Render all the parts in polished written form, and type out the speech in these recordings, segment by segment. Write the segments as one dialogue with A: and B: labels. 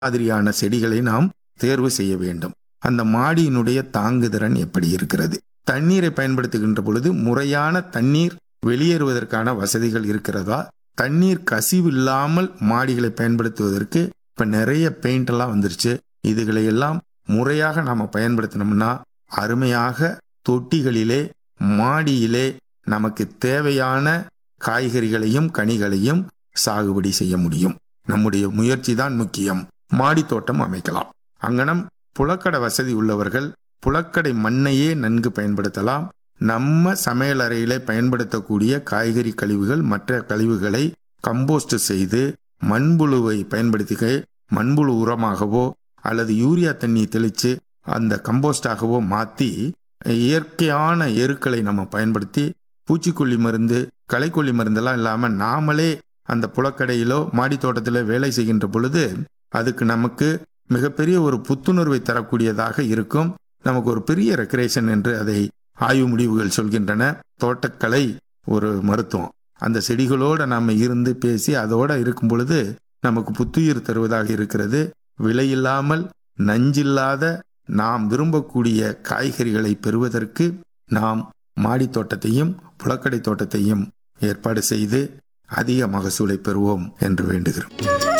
A: மாதிரியான செடிகளை நாம் தேர்வு செய்ய வேண்டும். அந்த மாடியினுடைய தாங்குதிறன் எப்படி இருக்கிறது, தண்ணீரை பயன்படுத்துகின்ற பொழுது முறையான தண்ணீர் வெளியேறுவதற்கான வசதிகள் இருக்கிறதா, தண்ணீர் கசிவு இல்லாமல் மாடிகளை பயன்படுத்துவதற்கு இப்ப நிறைய பெயிண்ட் எல்லாம் வந்துருச்சு. இதுகளை எல்லாம் முறையாக நாம பயன்படுத்தினோம்னா அருமையாக தொட்டிகளிலே மாடியிலே நமக்கு தேவையான காய்கறிகளையும் கனிகளையும் சாகுபடி செய்ய முடியும். நம்முடைய முயற்சி தான் முக்கியம். மாடி தோட்டம் அமைக்கலாம். அங்கனம் புழக்கடை வசதி உள்ளவர்கள் புழக்கடை மண்ணையே நன்கு பயன்படுத்தலாம். நம்ம சமையல் அறையிலே பயன்படுத்தக்கூடிய காய்கறி கழிவுகள் மற்ற கழிவுகளை கம்போஸ்ட் செய்து மண்புழுவை பயன்படுத்தி மண்புழு உரமாகவோ அல்லது யூரியா தண்ணி தெளித்து அந்த கம்போஸ்டாகவோ மாற்றி இயற்கையான எருக்களை நம்ம பயன்படுத்தி பூச்சிக்கொல்லி மருந்து களைக்கொல்லி மருந்தெல்லாம் இல்லாமல் நாமளே அந்த புழக்கடையிலோ மாடி தோட்டத்தில் வேலை செய்கின்ற பொழுது அதுக்கு நமக்கு மிகப்பெரிய ஒரு புத்துணர்வை தரக்கூடியதாக இருக்கும். நமக்கு ஒரு பெரிய ரெக்ரேஷன் என்று அதை ஆய்வு முடிவுகள் சொல்கின்றன. தோட்டக்கலை ஒரு மருத்துவம். அந்த செடிகளோடு நாம் இருந்து பேசி அதோடு இருக்கும் பொழுது நமக்கு புத்துயிர் தருவதாக இருக்கிறது. விலையில்லாமல் நஞ்சில்லாத நாம் விரும்பக்கூடிய காய்கறிகளை பெறுவதற்கு நாம் மாடி தோட்டத்தையும் புழக்கடை தோட்டத்தையும் ஏற்பாடு செய்து அதிக மகசூலை பெறுவோம் என்று வேண்டுகிறோம்.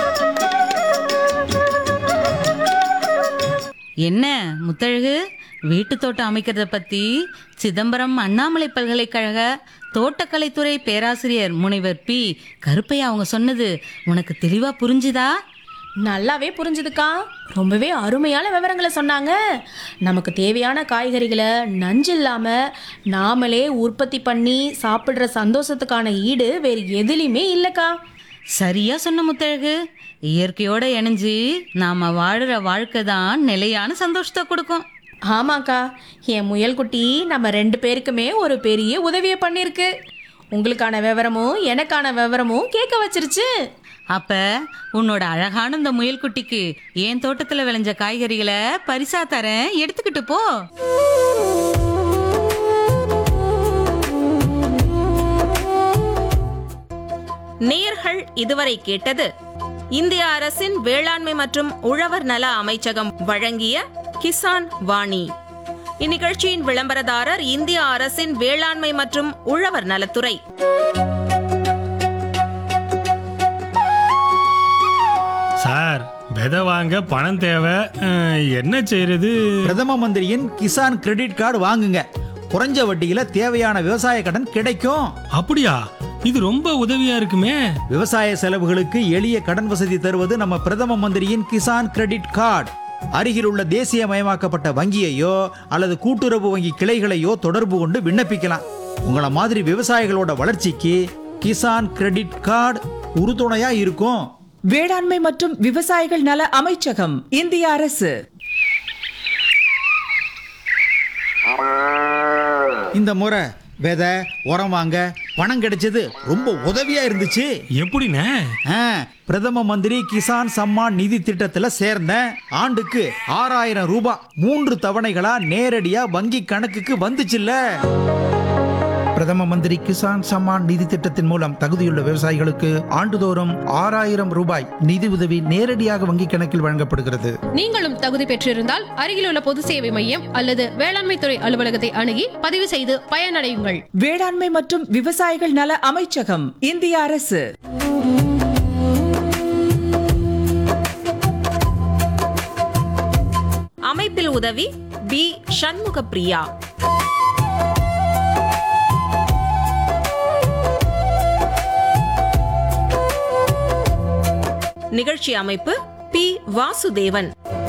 B: என்ன முத்தழகு, வீட்டு தோட்டம் அமைக்கிறத பத்தி சிதம்பரம் அண்ணாமலை பல்கலைக்கழக தோட்டக்கலைத்துறை பேராசிரியர் முனைவர் பி கருப்பையா அவங்க சொன்னது உனக்கு தெளிவா புரிஞ்சுதா?
C: நல்லாவே புரிஞ்சுதுக்கா. ரொம்பவே அருமையான விவரங்களை சொன்னாங்க. நமக்கு தேவையான காய்கறிகளை நஞ்சு இல்லாமல் நாமளே உற்பத்தி பண்ணி சாப்பிட்ற சந்தோஷத்துக்கான ஈடு வேறு எதுலையுமே இல்லைக்கா.
B: சரியா சொன்ன முத்தழகு. இயற்கையோட இணைஞ்சு நாம வாழுற வாழ்க்கை தான் நிலையான சந்தோஷத்தை கொடுக்கும்.
C: ஆமாக்கா, என் முயல் குட்டி நம்ம 2 பேருக்குமே ஒரு பெரிய உதவியை பண்ணியிருக்கு. உங்களுக்கான விவரமும் எனக்கான விவரமும் கேட்க வச்சிருச்சு.
B: அப்ப உன்னோட அழகான இந்த முயல் குட்டிக்கு என் தோட்டத்துல விளைஞ்ச காய்கறிகளை பரிசா தரேன், எடுத்துக்கிட்டு போ.
D: நேயர்கள் இதுவரை கேட்டது இந்திய அரசின் வேளாண்மை மற்றும் உழவர் நல அமைச்சகம் வழங்கிய கிசான் வாணி. இந்நிகழ்ச்சியின் விளம்பரதாரர் இந்திய அரசின் வேளாண்மை மற்றும் உழவர் நலத்துறை.
E: சார், விதை வாங்க பணம் தேவை, என்ன செய்யறது?
F: பிரதம மந்திரியின் கிசான் கிரெடிட் கார்டு வாங்குங்க. குறைஞ்ச வட்டியில தேவையான விவசாய கடன் கிடைக்கும்.
E: அப்படியா? இது ரொம்ப உதவியா இருக்குமே.
F: விவசாய செலவுகளுக்கு எளிய கடன் வசதி தருவது நம்ம பிரதம மந்திரியின் கிசான் கிரெடிட் கார்டு. அருகில் உள்ள தேசியமயமாக்கப்பட்ட வங்கியையோ அல்லது கூட்டுறவு வங்கி கிளைகளையோ தொடர்பு கொண்டு விண்ணப்பிக்கலாம். உங்கள மாதிரி விவசாயிகளோட வளர்ச்சிக்கு கிசான் கிரெடிட் கார்டு உறுதுணையா இருக்கும்.
G: வேளாண்மை மற்றும் விவசாயிகள் நல அமைச்சகம், இந்திய அரசு.
F: இந்த முறை விதை உரம் வாங்க பணம் கிடைச்சது ரொம்ப உதவியா இருந்துச்சு.
E: எப்படிண்ணே?
F: பிரதம மந்திரி கிசான் சம்மான் நிதி திட்டத்துல சேர்ந்தேன். ஆண்டுக்கு 6000 ரூபாய் 3 தவணைகளா நேரடியா வங்கி கணக்குக்கு வந்துச்சுல்ல.
H: பிரதம மந்திரி கிசான் சம்மான் நிதி திட்டத்தின் மூலம் தகுதியுள்ள விவசாயிகளுக்கு ஆண்டுதோறும் 6000 ரூபாய் நிதி உதவி நேரடியாக வங்கி கணக்கில் வழங்கப்படுகிறது.
I: நீங்களும் தகுதி பெற்றிருந்தால் அருகிலுள்ள பொது சேவை மையம் அல்லது வேளாண்மை துறை அலுவலகத்தை அணுகி பதிவு செய்து பயனடையுங்கள்.
G: வேளாண்மை மற்றும் விவசாயிகள் நல அமைச்சகம், இந்திய அரசு.
D: அமைப்பில் உதவி பி சண்முகப்பிரியா. நிகழ்ச்சி அமைப்பு பி வாசுதேவன்.